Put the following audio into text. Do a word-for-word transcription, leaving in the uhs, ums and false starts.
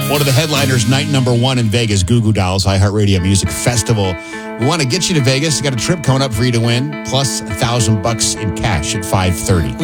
One of the headliners, night number one in Vegas, Goo Goo Dolls, iHeartRadio Music Festival. We want to get you to Vegas. Got a trip coming up for you to win, plus a thousand bucks in cash at five thirty.